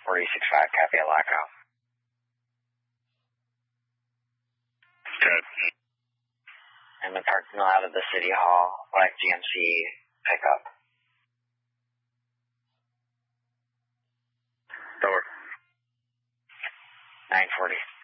4065, copy a lockout. Good. In the parking lot of the City Hall, black GMC pickup. Door. 940.